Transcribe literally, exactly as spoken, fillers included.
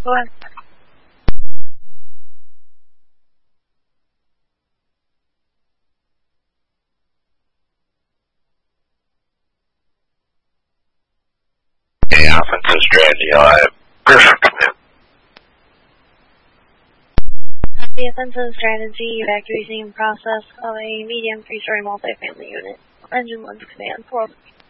Go ahead. Okay, offensive strategy, I'll have Griffin come in. The offensive strategy evacuation process of a medium three-story multifamily unit. Engine one command.